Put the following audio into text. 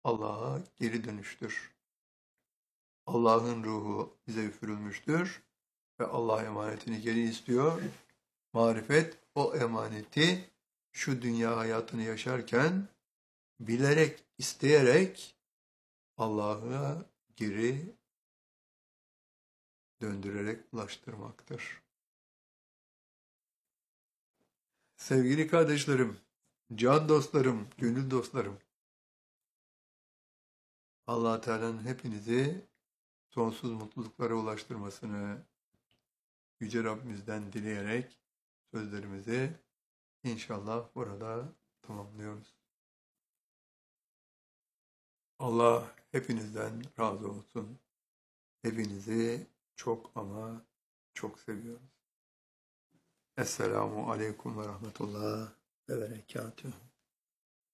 Allah'a geri dönüştür. Allah'ın ruhu bize üfürülmüştür ve Allah emanetini geri istiyor. Marifet o emaneti şu dünya hayatını yaşarken bilerek, isteyerek Allah'a geri döndürerek ulaştırmaktır. Sevgili kardeşlerim, can dostlarım, gönül dostlarım, Allah Teala'nın hepinizi sonsuz mutluluklara ulaştırmasını Yüce Rabbimizden dileyerek sözlerimizi inşallah burada tamamlıyoruz. Allah hepinizden razı olsun. Hepinizi çok ama çok seviyoruz. Esselamu Aleyküm ve Rahmetullah ve Berekatuhu.